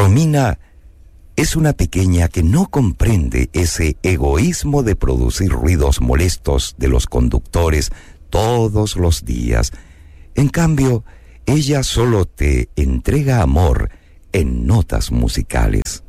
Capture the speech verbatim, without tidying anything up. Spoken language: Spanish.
Romina es una pequeña que no comprende ese egoísmo de producir ruidos molestos de los conductores todos los días. En cambio, ella solo te entrega amor en notas musicales.